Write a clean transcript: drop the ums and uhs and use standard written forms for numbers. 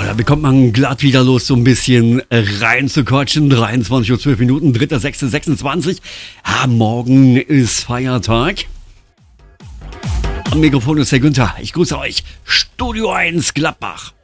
Da bekommt man glatt wieder Lust, so ein bisschen reinzuquatschen. 23:12 Uhr, 3.6.26. Morgen ist Feiertag. Am Mikrofon ist der Günther. Ich grüße euch. Studio 1 Gladbach.